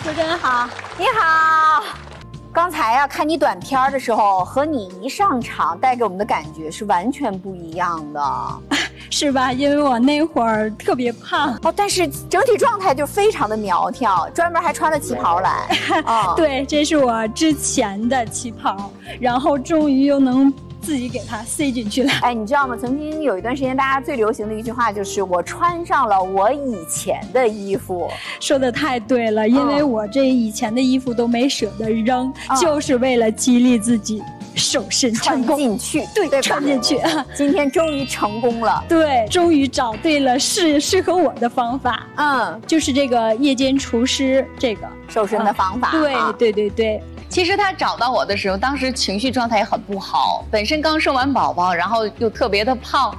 主持人好。 你好。刚才啊，看你短片的时候，和你一上场带给我们的感觉是完全不一样的， 是吧？因为我那会儿特别胖哦，但是整体状态就非常的苗条，专门还穿了旗袍来。 对，这是我之前的旗袍，然后终于又能自己给它塞进去了。 哎，你知道吗？曾经有一段时间，大家最流行的一句话就是"我穿上了我以前的衣服"。 说的太对了，因为我这以前的衣服都没舍得扔，就是为了激励自己瘦身成功。 穿进去， 对，穿进去。 今天终于成功了。 对，终于找对了适合我的方法。就是这个夜间厨师这个瘦身的方法。 对。 其实他找到我的时候，当时情绪状态也很不好，本身刚生完宝宝，然后又特别的胖，